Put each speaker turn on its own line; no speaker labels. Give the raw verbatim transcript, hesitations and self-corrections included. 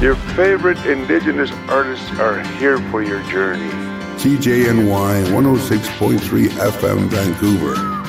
Your favorite Indigenous artists are here for your journey.
C J N Y one oh six point three F M Vancouver.